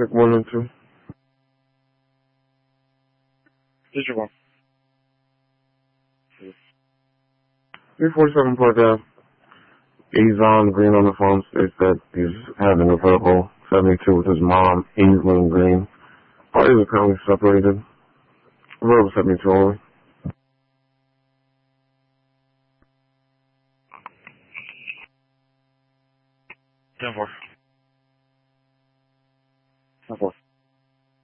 Check 1 and 2. District 1. 347 Park Ave. Azon Green on the phone states that he's having a verbal 72 with his mom, Aislinn Green. Parties are currently separated. Verbal 72 only. 10-4.